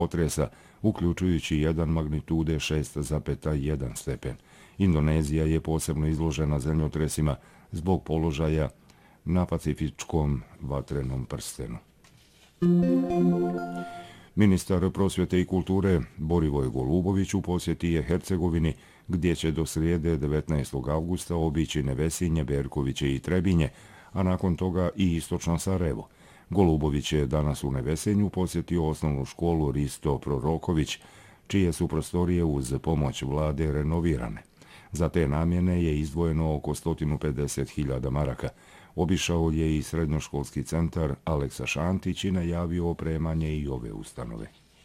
potresa, uključujući jedan magnitude 6,1 stepen. Indonezija je posebno izložena zemljotresima zbog položaja na Pacifičkom vatrenom prstenu. Ministar prosvjete i kulture Borivoj Golubović u posjeti je Hercegovini, gdje će do srijede 19. avgusta obići Nevesinje, Berkoviće i Trebinje, a nakon toga i istočno Sarajevo. Golubović je danas u Nevesenju posjetio osnovnu školu Risto Proroković, čije su prostorije uz pomoć vlade renovirane. Za te namjene je izdvojeno oko 150.000 maraka. Obišao je i srednjoškolski centar Aleksa Šantić i najavio opremanje i ove ustanove.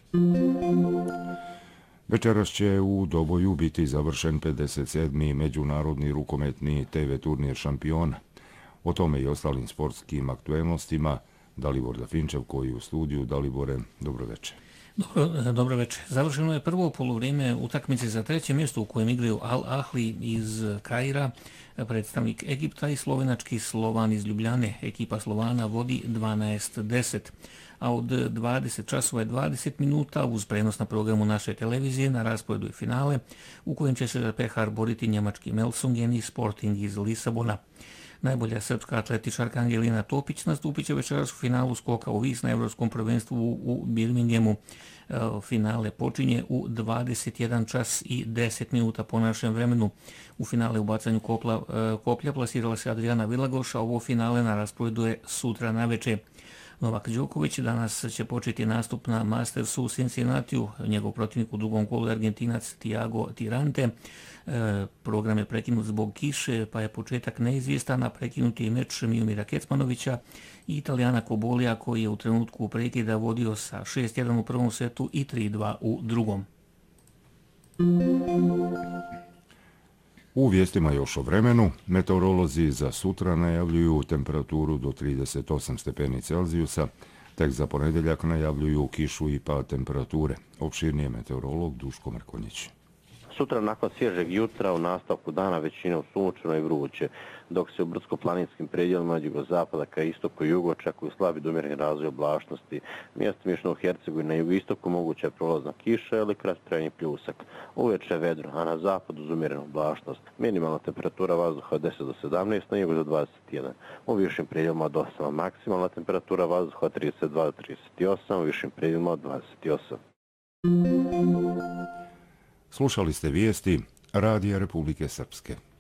Večeras će u Doboju biti završen 57. međunarodni rukometni TV turnir šampiona. O tome i ostalim sportskim aktuelnostima Dalibor Dafinčev koji u studiju. Dalibore, dobroveče. Dobro večer. Završeno je prvo poluvrijeme utakmice za treće mjesto u kojem igraju Al Ahli iz Kaira, predstavnik Egipta, i slovenački Slovan iz Ljubljane. Ekipa Slovana vodi 12-10. A od 20 časova je 20 minuta uz prenos na programu naše televizije na rasporedu i finale u kojem će se za pehar boriti njemački Melsungen i Sporting iz Lisabona. Najbolja srpska atletičarka Angelina Topić nastupit će večeras u finalu skoka u vis na Evropskom prvenstvu u Birminghamu. Finale počinje u 21 čas i 10 minuta po našem vremenu. U finale u bacanju koplja plasirala se Adriana Vilagoš, a ovo finale na rasporedu je sutra naveče. Novak Đoković danas će početi nastup na Mastersu u Cincinnatiju. Njegov protivnik u drugom kolu je Argentinac Tiago Tirante. Program je prekinut zbog kiše, pa je početak neizvjestan, a prekinut je meč Miomira Kecmanovića i Italijana Kobolija, koji je u trenutku prekida vodio sa 6-1 u prvom setu i 3-2 u drugom. U vijestima još o vremenu, meteorolozi za sutra najavljuju temperaturu do 38 stepeni Celzijusa, tek za ponedjeljak najavljuju kišu i pad temperature. Opširnije meteorolog Duško Mrkonjić. Sutra nakon svježeg jutra u nastavku dana većinom sunčano i vruće, dok se u brdsko-planinskim predjelima od jugozapada ka istoku i jugu očekuju slabi do umjereni razvoj oblačnosti. Mjestimično u Hercegovini na jugoistoku moguća je prolazna kiša ili kratkotrajni pljusak. Uveče vedro, a na zapadu uz umjerenu oblačnost. Minimalna temperatura vazduha od 10 do 17, na jugu do 21. U višim predjelima od 8, maksimalna temperatura vazduha od 32 do 38, u višim predjelima od 28. Slušali ste vijesti Radija Republike Srpske.